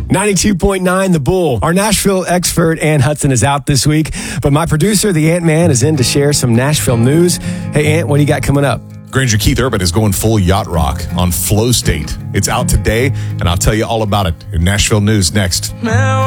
92.9 The Bull. Our Nashville expert, Ant Hudson, is out this week, but my producer, the Ant-Man, is in to share some Nashville news. Hey, Ant, what do you got coming up? Granger Keith Urban is going full yacht rock on Flow State. It's out today, and I'll tell you all about it in Nashville News next.